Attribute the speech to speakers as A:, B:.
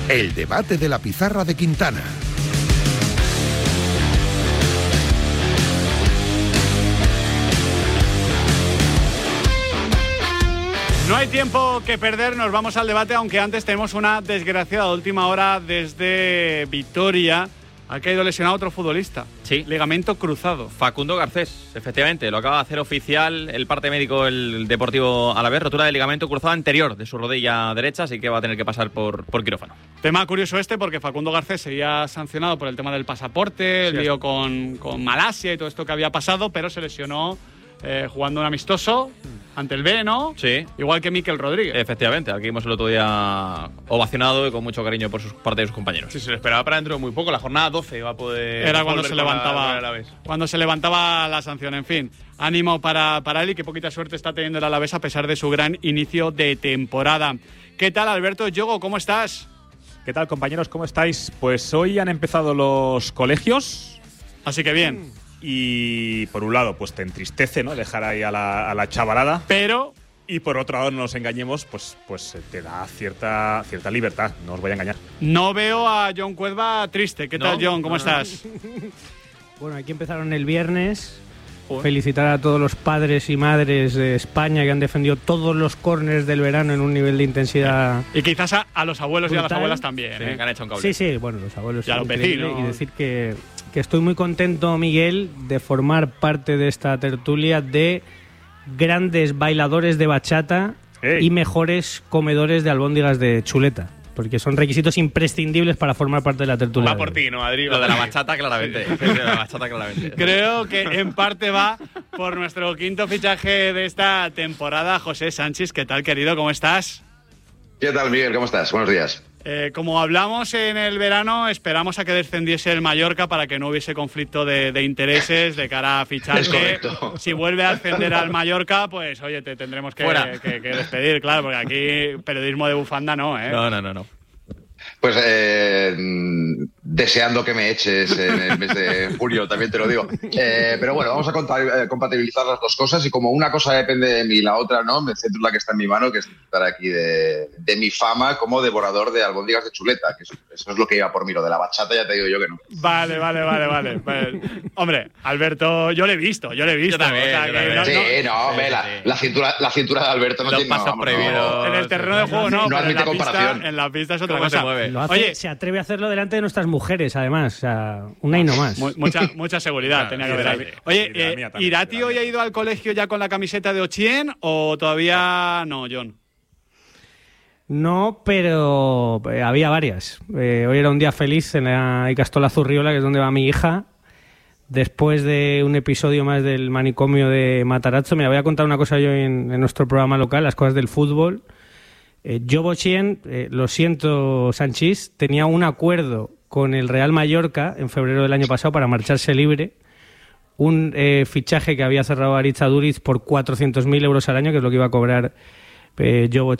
A: El debate de la pizarra de Quintana.
B: No hay tiempo que perder, nos vamos al debate, aunque antes tenemos una desgraciada última hora desde Vitoria. Ha caído lesionado otro futbolista.
C: Sí.
B: Ligamento cruzado.
C: Facundo Garcés, efectivamente, lo acaba de hacer oficial el parte médico el Deportivo Alavés, rotura de ligamento cruzado anterior de su rodilla derecha, así que va a tener que pasar por quirófano.
B: Tema curioso porque Facundo Garcés sería sancionado por el tema del pasaporte, el lío con Malasia y todo esto que había pasado, pero se lesionó jugando un amistoso ante el B, ¿no?
C: Sí.
B: Igual que Mikel Rodríguez.
C: Efectivamente, aquí vimos el otro día ovacionado y con mucho cariño por parte de sus compañeros.
D: Sí, se lo esperaba para dentro de muy poco. La jornada 12 va a poder.
B: Era cuando se levantaba la sanción. En fin, ánimo para él y qué poquita suerte está teniendo el Alavés a pesar de su gran inicio de temporada. ¿Qué tal, Alberto Yogo? ¿Cómo estás?
E: ¿Qué tal, compañeros? ¿Cómo estáis? Pues hoy han empezado los colegios.
B: Así que bien.
E: Y por un lado, pues te entristece, ¿no? Dejar ahí a la chavalada.
B: Pero.
E: Y por otro lado, no nos engañemos, pues te da cierta libertad. No os voy a engañar.
B: No veo a John Cuerva triste. ¿Qué tal, John? ¿Cómo estás?
F: Bueno, aquí empezaron el viernes. Felicitar a todos los padres y madres de España que han defendido todos los córners del verano en un nivel de intensidad.
B: Y quizás a los abuelos
F: brutal.
B: Y a las abuelas también.
C: Sí, que han hecho un cable.
F: Sí, bueno, los abuelos.
B: Y a los vecinos.
F: Y decir que estoy muy contento, Miguel, de formar parte de esta tertulia de grandes bailadores de bachata y mejores comedores de albóndigas de chuleta. Porque son requisitos imprescindibles para formar parte de la tertulia.
D: Va por ti, ¿no, Adri?
C: Lo de la bachata, claramente.
B: Creo que en parte va por nuestro quinto fichaje de esta temporada, José Sánchez. ¿Qué tal, querido? ¿Cómo estás?
G: ¿Qué tal, Miguel? ¿Cómo estás? Buenos días.
B: Como hablamos en el verano, esperamos a que descendiese el Mallorca para que no hubiese conflicto de intereses de cara a fichar.
G: Es correcto.
B: Si vuelve a ascender al Mallorca, pues oye, te tendremos que despedir, claro, porque aquí periodismo de bufanda no, ¿eh?
C: No.
G: Pues deseando que me eches en el mes de julio, también te lo digo. Pero bueno, vamos a compatibilizar las dos cosas y como una cosa depende de mí y la otra no, me centro en la que está en mi mano, que es estar aquí de mi fama como devorador de albóndigas de chuleta, que eso es lo que iba por mí, lo de la bachata ya te digo yo que no.
B: Vale. Pues, hombre, Alberto, yo le he visto.
C: Yo también.
G: La cintura de Alberto no tiene
C: pasos prohibidos.
B: En el terreno de juego no,
G: no admite comparación.
B: En la pista es otra cosa.
F: Oye, se atreve a hacerlo delante de nuestras mujeres, además. O sea, una y no más.
B: Mucha seguridad tenía que haber ahí. Oye, ¿Irati hoy ha ido al colegio ya con la camiseta de Ochien o todavía no, John?
F: No, pero había varias. Hoy era un día feliz en la Icastola Zurriola, que es donde va mi hija. Después de un episodio más del manicomio de Matarazzo, me voy a contar una cosa yo en nuestro programa local, las cosas del fútbol. Yo, Bochien, lo siento, Sanchís, tenía un acuerdo con el Real Mallorca en febrero del año pasado para marcharse libre. Un fichaje que había cerrado Aritz Aduriz por 400.000 euros al año, que es lo que iba a cobrar yo,